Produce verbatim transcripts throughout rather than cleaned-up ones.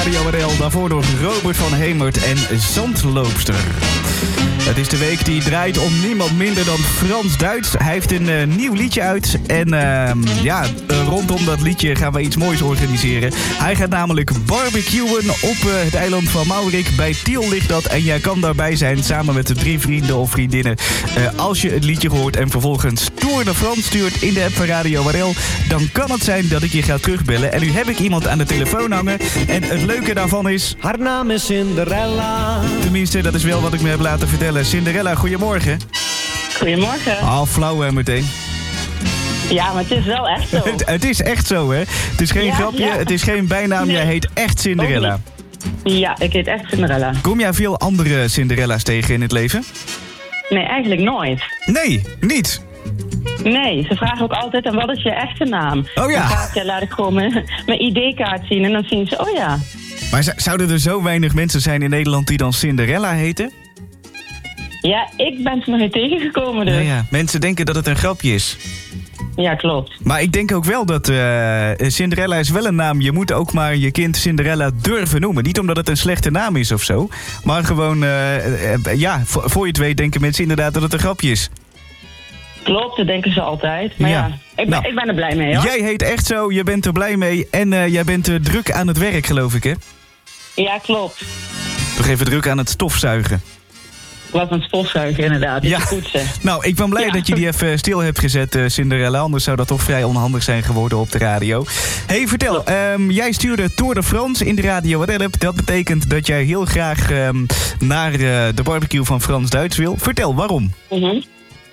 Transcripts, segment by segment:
Radio R L, daarvoor nog Robert van Hemert en Zandloopster. Het is de week die draait om niemand minder dan Frans Duits. Hij heeft een uh, nieuw liedje uit. En uh, ja, uh, rondom dat liedje gaan we iets moois organiseren. Hij gaat namelijk barbecuen op uh, het eiland van Maurik. Bij Tiel ligt dat. En jij kan daarbij zijn samen met de drie vrienden of vriendinnen. Uh, als je het liedje hoort en vervolgens Tour de France stuurt in de app van Radio R L... dan kan het zijn dat ik je ga terugbellen. En nu heb ik iemand aan de telefoon hangen. En het leuke daarvan is... haar naam is Cinderella. Tenminste, dat is wel wat ik me heb laten vertellen. Cinderella, goedemorgen. Goedemorgen. Al flauw hè, meteen. Ja, maar het is wel echt zo. het, het is echt zo, hè? Het is geen ja, grapje, ja. het is geen bijnaam. Nee. Jij heet echt Cinderella. Ja, ik heet echt Cinderella. Kom jij veel andere Cinderella's tegen in het leven? Nee, eigenlijk nooit. Nee, niet. Nee, ze vragen ook altijd, en wat is je echte naam? Oh ja. Dan ga ik, ja, laat ik gewoon mijn, mijn I D-kaart zien en dan zien ze, oh ja. Maar z- zouden er zo weinig mensen zijn in Nederland die dan Cinderella heten? Ja, ik ben ze nog niet tegengekomen dus. Ja, ja. Mensen denken dat het een grapje is. Ja, klopt. Maar ik denk ook wel dat uh, Cinderella is wel een naam. Je moet ook maar je kind Cinderella durven noemen. Niet omdat het een slechte naam is of zo. Maar gewoon, uh, uh, ja, voor, voor je het weet denken mensen inderdaad dat het een grapje is. Klopt, dat denken ze altijd. Maar ja, Ja. ik, ben, Nou, ik ben er blij mee, hoor. Jij heet echt zo, je bent er blij mee. En uh, jij bent uh, druk aan het werk, geloof ik, hè? Ja, klopt. Nog even druk aan het stofzuigen. Ik was aan het stofzuigen, inderdaad. Ja. Ja. Poetsen. Nou, ik ben blij Ja. dat je die even stil hebt gezet, uh, Cinderella. Anders zou dat toch vrij onhandig zijn geworden op de radio. Hey, vertel. Um, jij stuurde Tour de France in de Radio R L. Dat betekent dat jij heel graag um, naar uh, de barbecue van Frans Duits wil. Vertel, waarom? Mm-hmm.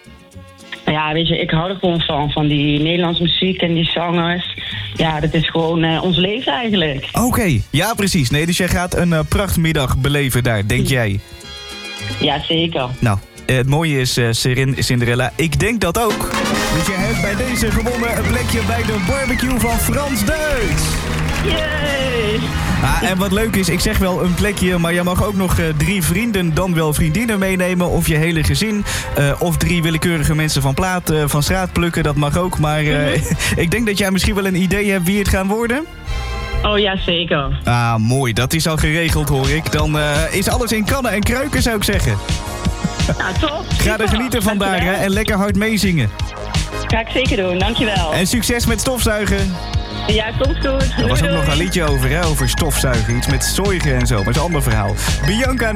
Ja, weet je, ik hou er gewoon van. Van die Nederlandse muziek en die zangers. Ja, dat is gewoon uh, ons leven eigenlijk. Oké, okay. Ja precies. Nee, dus jij gaat een uh, prachtmiddag beleven daar, denk jij? Ja, zeker. Nou, uh, het mooie is, uh, Serin, Cinderella, ik denk dat ook. Dus jij hebt bij deze gewonnen een plekje bij de barbecue van Frans Duits. Yay! Ah, en wat leuk is, ik zeg wel een plekje, maar jij mag ook nog uh, drie vrienden, dan wel vriendinnen meenemen. Of je hele gezin. Uh, of drie willekeurige mensen van plaat, uh, van straat plukken, dat mag ook. Maar uh, mm-hmm. ik denk dat jij misschien wel een idee hebt wie het gaan worden. Oh ja, zeker. Ah, mooi. Dat is al geregeld, hoor ik. Dan uh, is alles in kannen en kruiken, zou ik zeggen. Nou, top. Ga er genieten van daar, hè, en lekker hard meezingen. Ga ik zeker doen, dankjewel. En succes met stofzuigen. Ja, komt goed. Er was ook nog een liedje over, hè, over stofzuigen. Iets met zoigen en zo, maar dat is een ander verhaal. Bianca nu.